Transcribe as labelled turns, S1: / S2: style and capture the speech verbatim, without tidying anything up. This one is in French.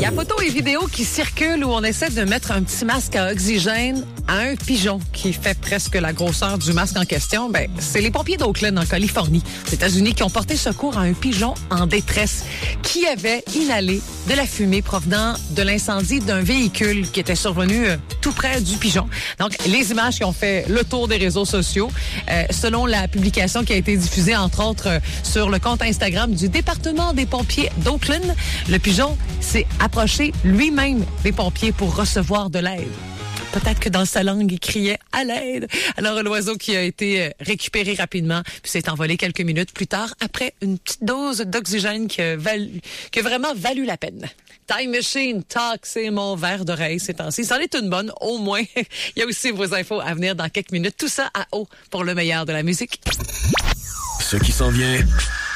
S1: La photo et vidéo qui circulent où on essaie de mettre un petit masque à oxygène à un pigeon qui fait presque la grosseur du masque en question, ben, c'est les pompiers d'Oakland en Californie, aux États-Unis, qui ont porté secours à un pigeon en détresse qui avait inhalé de la fumée provenant de l'incendie d'un véhicule qui était survenu euh, tout près du pigeon. Donc, les images qui ont fait le tour des réseaux sociaux, euh, selon la publication qui a été diffusée, entre autres, euh, sur le compte Instagram du département des pompiers d'Oakland, le pigeon s'est approché lui-même des pompiers pour recevoir de l'aide. Peut-être que dans sa langue, il criait « à l'aide ». Alors, l'oiseau qui a été récupéré rapidement, puis s'est envolé quelques minutes plus tard, après une petite dose d'oxygène qui a, valu, qui a vraiment valu la peine. Time Machine Talk, c'est mon verre d'oreille ces temps-ci. C'en est une bonne, au moins. Il y a aussi vos infos à venir dans quelques minutes. Tout ça à haut pour le meilleur de la musique.
S2: Ce qui s'en vient